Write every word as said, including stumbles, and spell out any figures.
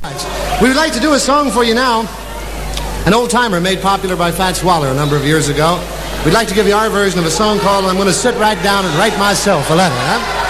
We would like to do a song for you now. An old-timer made popular by Fats Waller a number of years ago. We'd like to give you our version of a song called I'm Gonna Sit Right Down and Write Myself a Letter, huh?